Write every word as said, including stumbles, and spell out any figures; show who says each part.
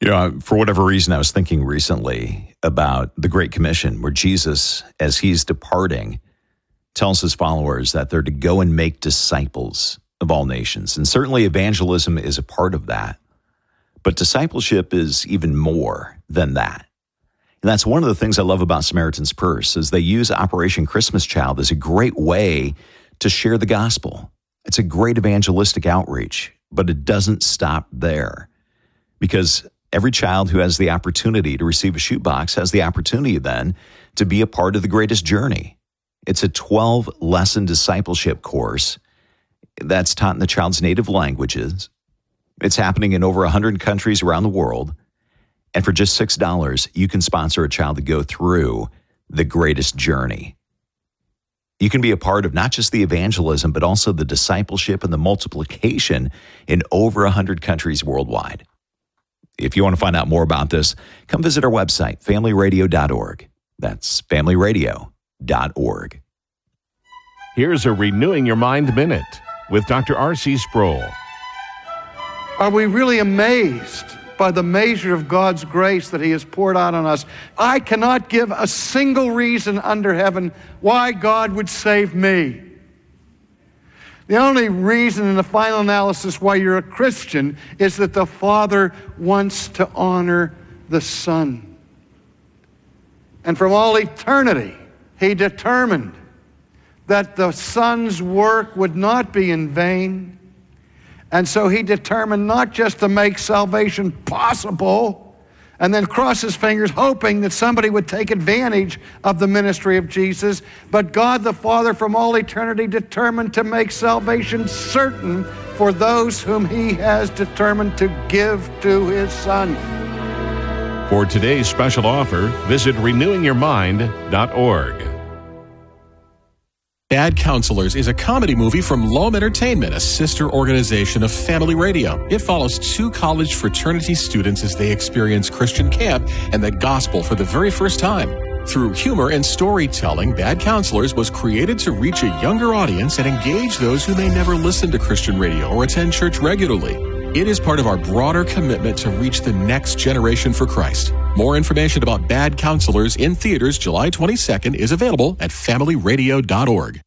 Speaker 1: You know, for whatever reason, I was thinking recently about the Great Commission, where Jesus, as he's departing, tells his followers that they're to go and make disciples of all nations. And certainly evangelism is a part of that. But discipleship is even more than that. And that's one of the things I love about Samaritan's Purse, is they use Operation Christmas Child as a great way to share the gospel. It's a great evangelistic outreach, but it doesn't stop there, because every child who has the opportunity to receive a shoebox has the opportunity then to be a part of the greatest journey. It's a twelve-lesson discipleship course that's taught in the child's native languages. It's happening in over one hundred countries around the world. And for just six dollars, you can sponsor a child to go through the greatest journey. You can be a part of not just the evangelism, but also the discipleship and the multiplication in over one hundred countries worldwide. If you want to find out more about this, come visit our website, family radio dot org. That's family radio dot org.
Speaker 2: Here's a Renewing Your Mind Minute with Doctor R C Sproul.
Speaker 3: Are we really amazed by the measure of God's grace that he has poured out on us? I cannot give a single reason under heaven why God would save me. The only reason in the final analysis why you're a Christian is that the Father wants to honor the Son. And from all eternity, he determined that the Son's work would not be in vain. And so he determined not just to make salvation possible and then cross his fingers hoping that somebody would take advantage of the ministry of Jesus, but God the Father from all eternity determined to make salvation certain for those whom he has determined to give to his Son.
Speaker 2: For today's special offer, visit renewing your mind dot org.
Speaker 4: Bad Counselors is a comedy movie from Loam Entertainment, a sister organization of Family Radio. It follows two college fraternity students as they experience Christian camp and the gospel for the very first time. Through humor and storytelling, Bad Counselors was created to reach a younger audience and engage those who may never listen to Christian radio or attend church regularly. It is part of our broader commitment to reach the next generation for Christ. More information about Bad Counselors in theaters July twenty-second is available at family radio dot org.